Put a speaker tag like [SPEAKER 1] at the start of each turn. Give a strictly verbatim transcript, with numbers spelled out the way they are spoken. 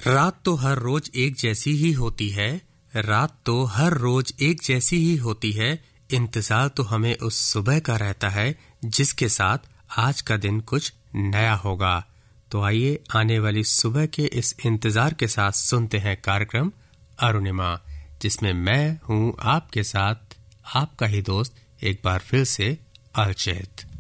[SPEAKER 1] रात तो हर रोज एक जैसी ही होती है, रात तो हर रोज एक जैसी ही होती है, इंतजार तो हमें उस सुबह का रहता है जिसके साथ आज का दिन कुछ नया होगा। तो आइए आने वाली सुबह के इस इंतजार के साथ सुनते हैं कार्यक्रम अरुणिमा, जिसमें मैं हूं आपके साथ आपका ही दोस्त एक बार फिर से अर्चित।